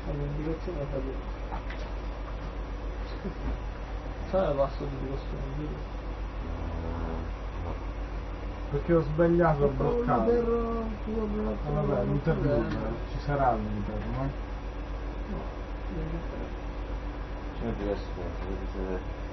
l'indicazione la fate. Sai la passo di questo video? Perché ho sbagliato a bloccare. Vabbè, l'interview ci sarà l'interview, no? No, C'è diverso,